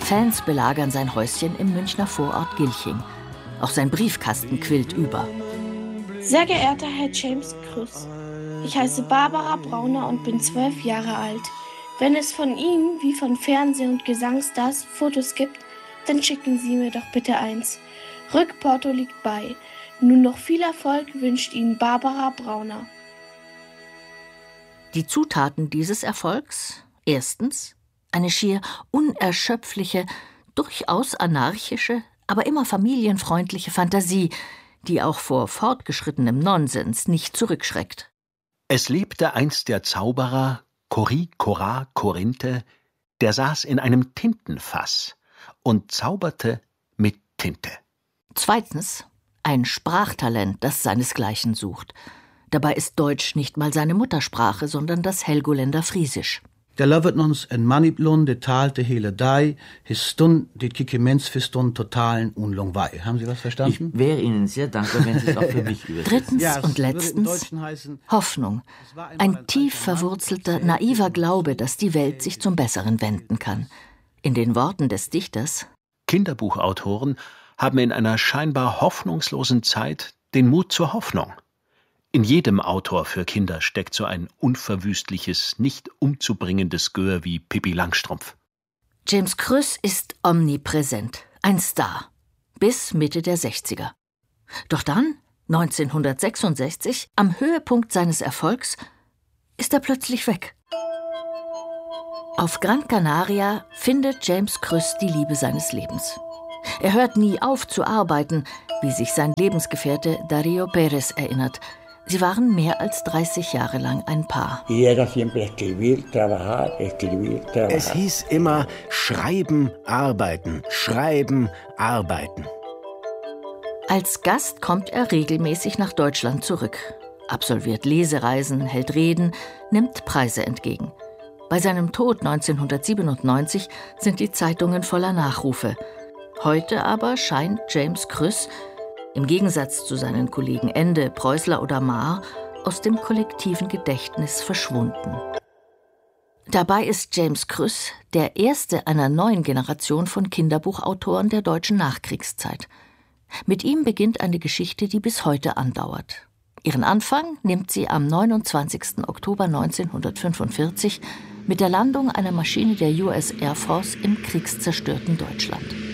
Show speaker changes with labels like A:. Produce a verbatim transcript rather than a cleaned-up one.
A: Fans belagern sein Häuschen im Münchner Vorort Gilching. Auch sein Briefkasten quillt über.
B: Sehr geehrter Herr James Krüss, ich heiße Barbara Brauner und bin zwölf Jahre alt. Wenn es von Ihnen, wie von Fernseh- und Gesangsstars, Fotos gibt, dann schicken Sie mir doch bitte eins. Rückporto liegt bei. Nun noch viel Erfolg wünscht Ihnen Barbara Brauner.
A: Die Zutaten dieses Erfolgs? Erstens, eine schier unerschöpfliche, durchaus anarchische, aber immer familienfreundliche Fantasie, die auch vor fortgeschrittenem Nonsens nicht zurückschreckt.
C: Es lebte einst der Zauberer Cori Cora Corinthe, der saß in einem Tintenfass und zauberte mit Tinte.
A: Zweitens, ein Sprachtalent, das seinesgleichen sucht. Dabei ist Deutsch nicht mal seine Muttersprache, sondern das Helgoländer Friesisch.
D: Der lovet ons en maniplon de taal de hele dai, his stund dit kikemens für stund totalen unlong wei. Haben Sie was verstanden?
E: Ich wäre Ihnen sehr dankbar, wenn Sie es auch für mich übersetzen.
A: Drittens
D: Ja, es
A: und
D: würde im
A: letztens
D: Deutschen heißen,
A: Hoffnung. Ein tief verwurzelter, naiver Glaube, dass die Welt sich zum Besseren wenden kann. In den Worten des Dichters:
C: Kinderbuchautoren haben in einer scheinbar hoffnungslosen Zeit den Mut zur Hoffnung. In jedem Autor für Kinder steckt so ein unverwüstliches, nicht umzubringendes Gör wie Pippi Langstrumpf.
A: James Krüss ist omnipräsent, ein Star, bis Mitte der sechziger. Doch dann, neunzehnhundertsechsundsechzig, am Höhepunkt seines Erfolgs, ist er plötzlich weg. Auf Gran Canaria findet James Krüss die Liebe seines Lebens. Er hört nie auf zu arbeiten, wie sich sein Lebensgefährte Darío Pérez erinnert. Sie waren mehr als dreißig Jahre lang ein Paar.
F: Es hieß immer, schreiben, arbeiten, schreiben, arbeiten.
A: Als Gast kommt er regelmäßig nach Deutschland zurück, absolviert Lesereisen, hält Reden, nimmt Preise entgegen. Bei seinem Tod neunzehnhundertsiebenundneunzig sind die Zeitungen voller Nachrufe. Heute aber scheint James Krüss, im Gegensatz zu seinen Kollegen Ende, Preußler oder Maar, aus dem kollektiven Gedächtnis verschwunden. Dabei ist James Krüss der erste einer neuen Generation von Kinderbuchautoren der deutschen Nachkriegszeit. Mit ihm beginnt eine Geschichte, die bis heute andauert. Ihren Anfang nimmt sie am neunundzwanzigsten Oktober neunzehnhundertfünfundvierzig mit der Landung einer Maschine der U S Air Force im kriegszerstörten Deutschland.